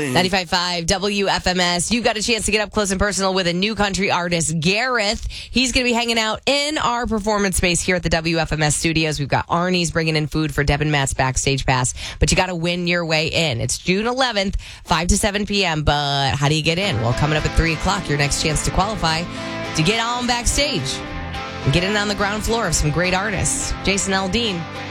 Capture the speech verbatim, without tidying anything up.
ninety-five point five W F M S. You got a chance to get up close and personal with a new country artist, Gareth. He's going to be hanging out in our performance space here at the W F M S studios. We've got Arnie's bringing in food for Deb and Matt's backstage pass, but you got to win your way in. It's June eleventh, five to seven p.m., but how do you get in? Well, coming up at three o'clock, your next chance to qualify to get on backstage and get in on the ground floor of some great artists. Jason Aldean.